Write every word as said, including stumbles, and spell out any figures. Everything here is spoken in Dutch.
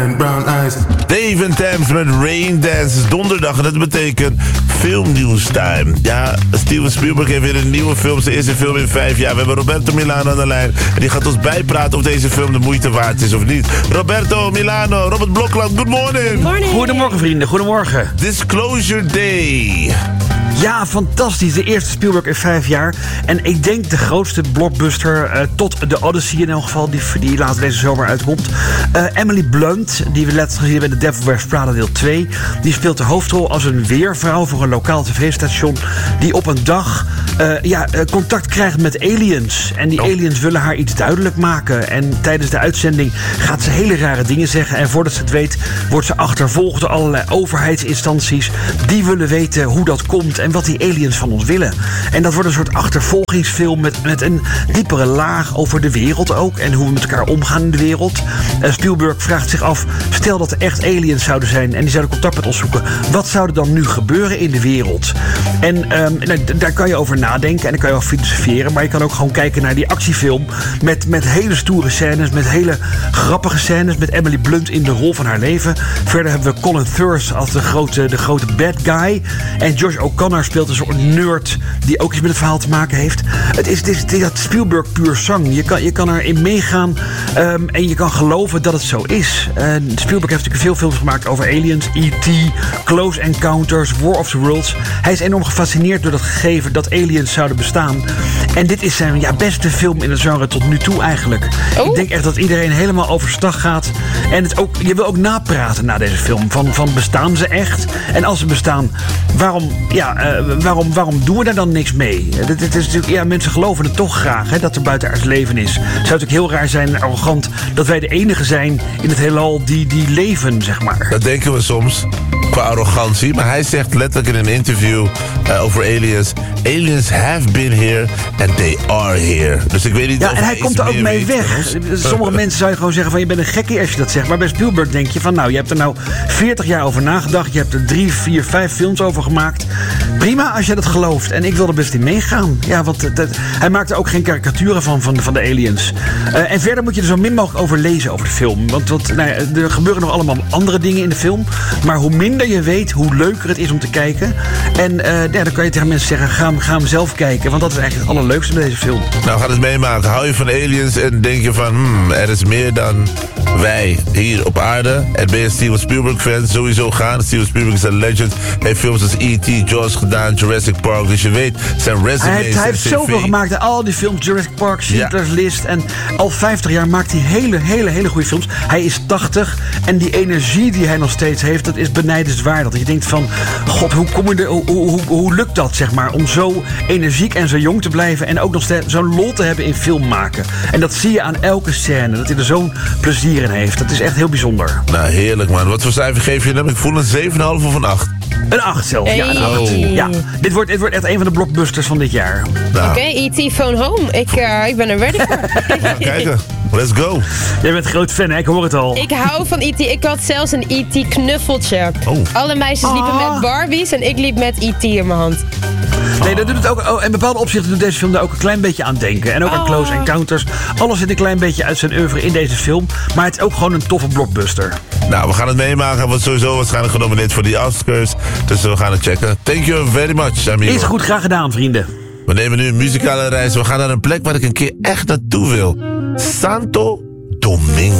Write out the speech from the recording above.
Brown eyes. Dave and Thames met Rain Dance. is donderdag en dat betekent filmnieuwstime. Ja, Steven Spielberg heeft weer een nieuwe film. Zijn eerste film in vijf jaar. We hebben Roberto Milano aan de lijn. En die gaat ons bijpraten of deze film de moeite waard is of niet. Roberto Milano, Robert Blokland, good morning. morning. Goedemorgen vrienden, goedemorgen. Disclosure Day. Ja, fantastisch. De eerste Spielberg in vijf jaar. En ik denk de grootste blockbuster uh, tot de Odyssey in elk geval, die, die later deze zomer uitkomt. Uh, Emily Blunt, die we laatst gezien hebben bij The Devil Wears Prada deel twee. Die speelt de hoofdrol als een weervrouw voor een lokaal tv-station. Die op een dag uh, ja, uh, contact krijgt met aliens. En die oh. aliens willen haar iets duidelijk maken. En tijdens de uitzending gaat ze hele rare dingen zeggen. En voordat ze het weet, wordt ze achtervolgd door allerlei overheidsinstanties. Die willen weten hoe dat komt en wat die aliens van ons willen. En dat wordt een soort achtervolgingsfilm met, met een diepere laag over de wereld ook. En hoe we met elkaar omgaan in de wereld. Uh, Spielberg vraagt zich af, stel dat er echt aliens zouden zijn en die zouden contact met ons zoeken. Wat zou er dan nu gebeuren in de wereld? En um, nou, daar kan je over nadenken en dan kan je over filosoferen. Maar je kan ook gewoon kijken naar die actiefilm met, met hele stoere scènes, met hele grappige scènes, met Emily Blunt in de rol van haar leven. Verder hebben we Colin Firth als de grote, de grote bad guy. En Josh O'Connor speelt een soort nerd die ook iets met het verhaal te maken heeft. Het is, het is, het is dat Spielberg puur zang. Je kan, je kan erin meegaan um, en je kan geloven dat het zo is. Uh, Spielberg heeft natuurlijk veel films gemaakt over aliens. E T, Close Encounters, War of the Worlds. Hij is enorm gefascineerd door dat gegeven dat aliens zouden bestaan. En dit is zijn ja, beste film in het genre tot nu toe eigenlijk. Oh. Ik denk echt dat iedereen helemaal overstag gaat. En het ook, je wil ook napraten na deze film. Van, van bestaan ze echt? En als ze bestaan, waarom, ja, uh, waarom, waarom doen we daar dan niks mee? Het, het is natuurlijk, ja, mensen geloven het toch graag, hè, dat er buitenaards leven is. Het zou natuurlijk heel raar zijn en arrogant dat wij de enige zijn in het heelal die, die leven, zeg maar. Dat denken we soms, qua arrogantie. Maar hij zegt letterlijk in een interview uh, over aliens: aliens have been here and they are here. Dus ik weet niet ja, of en hij komt er ook mee weet, weg. Sommige mensen zou je gewoon zeggen van je bent een gekkie als je dat zegt. Maar bij Spielberg denk je van nou, je hebt er nou veertig jaar over nagedacht. Je hebt er drie, vier, vijf films over gemaakt. Prima als je dat gelooft. En ik wil er best in meegaan. Ja, want het, het, hij maakt er ook geen karikaturen van, van, van de aliens. Uh, en verder moet je er zo min mogelijk over lezen over de film. Want, want nou ja, er gebeuren nog allemaal andere dingen in de film. Maar hoe minder je weet, hoe leuker het is om te kijken. En uh, ja, dan kan je tegen mensen zeggen, ga, ga hem zelf kijken. Want dat is eigenlijk het allerleukste bij deze film. Nou, ga het meemaken. Hou je van aliens en denk je van, hmm, er is meer dan wij hier op aarde. En ben je een Steven Spielberg fan, sowieso gaan. Steven Spielberg is een legend. Hij heeft films als E T, Jaws gedaan, Jurassic Park. Dus je weet, zijn resume. Hij heeft, hij heeft zoveel gemaakt. Al die films, Jurassic Park, Schindler's ja. List. En al vijftig jaar maakt hij hele, hele, hele goede films. Hij is tachtig. En die energie die hij nog steeds heeft, dat is benijdenswaardig. Dat je denkt van, god, hoe, kom je er, hoe, hoe, hoe, hoe lukt dat, zeg maar, om zo energiek en zo jong te blijven en ook nog steeds zo'n lol te hebben in film maken. En dat zie je aan elke scène, dat hij er zo'n plezier in heeft. Dat is echt heel bijzonder. Nou, heerlijk man. Wat voor cijfer geef je hem? Ik voel een zeven komma vijf of een acht. Een acht zelfs, hey. ja, een acht. Oh. Ja, dit wordt, dit wordt echt een van de blockbusters van dit jaar. Nou. Oké, okay, E T Phone Home. Ik, uh, ik ben er ready voor. Gaan kijken. Let's go. Jij bent een groot fan, hè? Ik hoor het al. Ik hou van E T. Ik had zelfs een E T knuffeltje. Oh. Alle meisjes ah. liepen met Barbies en ik liep met E T in mijn hand. Nee, dat doet het ook. Oh, in bepaalde opzichten doet deze film daar ook een klein beetje aan denken. En ook oh. aan Close Encounters. Alles zit een klein beetje uit zijn oeuvre in deze film. Maar het is ook gewoon een toffe blockbuster. Nou, we gaan het meemaken. Hij wordt sowieso waarschijnlijk genomineerd voor die Oscars. Dus we gaan het checken. Thank you very much, Amir. Is goed, graag gedaan, vrienden. We nemen nu een muzikale reis. We gaan naar een plek waar ik een keer echt naartoe wil. Santo Domingo.